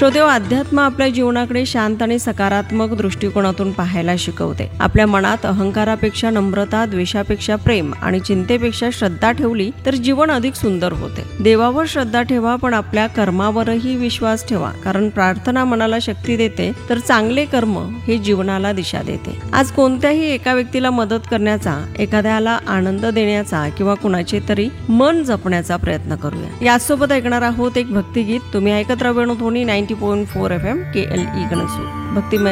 श्रोतेहो, अध्यात्म आपल्या जीवनाकडे शांत आणि सकारात्मक दृष्टिकोनातून पाहायला शिकवते. आपल्या मनात अहंकारापेक्षा नम्रता, द्वेषापेक्षा प्रेम आणि चिंतेपेक्षा श्रद्धा ठेवली तर जीवन अधिक सुंदर होते. देवावर श्रद्धा ठेवा, पण आपल्या कर्मावरही विश्वास ठेवा, कारण प्रार्थना मनाला शक्ती देते तर चांगले कर्म हे जीवनाला दिशा देते. आज कोणत्याही एका व्यक्तीला मदत करण्याचा, एखाद्याला आनंद देण्याचा किंवा कुणाचे तरी मन जपण्याचा प्रयत्न करूया. यासोबत ऐकणार आहोत एक भक्तिगीत. तुम्ही ऐकत राहा ध्वनी 90.4 FM KLE गणसूर. भक्तिमय